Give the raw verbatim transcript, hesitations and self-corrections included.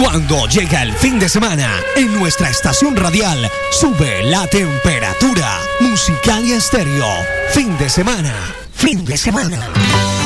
Cuando llega el fin de semana, en nuestra estación radial sube la temperatura. Musicalia Estéreo. Fin de semana. Fin de semana.